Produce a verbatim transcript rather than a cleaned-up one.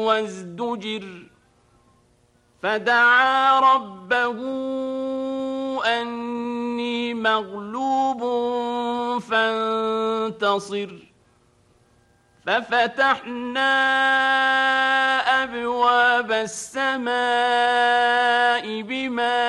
وازدجر فدعا ربه أني مغلوب فانتصر ففتحنا أبواب السماء بماء